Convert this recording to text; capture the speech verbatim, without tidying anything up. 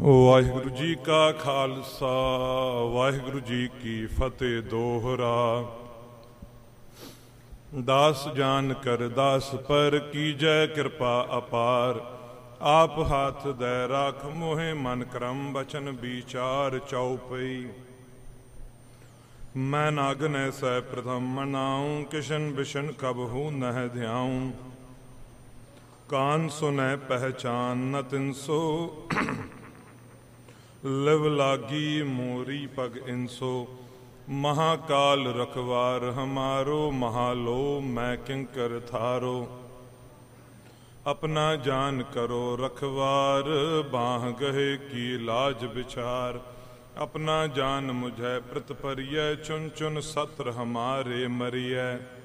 ਵਾਹਿਗੁਰੂ ਜੀ ਕਾ ਖਾਲਸਾ ਵਾਹਿਗੁਰੂ ਜੀ ਕੀ ਫਤਿਹ। ਦੋਹਰਾ। ਦਾਸ ਜਾਨ ਕਰ ਦਾਸ ਪਰ ਕੀਜੈ ਕਿਰਪਾ ਅਪਾਰ। ਆਪ ਹੱਥ ਦੈ ਰਾਖ ਮੋਹਿ ਮਨ ਕਰਮ ਬਚਨ ਵਿਚਾਰ। ਚਉਪਈ। ਮੈਂ ਨਾਗਨੈ ਸੈ ਪ੍ਰਥਮ ਮਨਾਉ ਕਿਸ਼ਨ ਬਿਸ਼ਨ ਕਬਹੂ ਨਹਿ ਧਿਆਉ। ਕਾਨ ਸੁਨੈ ਪਹਿਚਾਨ ਨ ਤਿਨਸੋ ਲਿਵ ਲਾਗੀ ਮੋਰੀ ਪਗ ਇਨਸੋ। ਮਹਾਕਾਲ ਰਖਵਾਰ ਹਮਾਰੋ ਮਹਾਲੋ ਮੈਂ ਕਿੰਕਰ ਥਾਰੋ। ਆਪਣਾ ਜਾਨ ਕਰੋ ਰਖਵਾਰ ਬਾਹ ਗਹੇ ਕੀ ਲਾਜ ਵਿਚਾਰ। अपना जान मुझे प्रत परिय चुन चुन सत्र हमारे मरिय।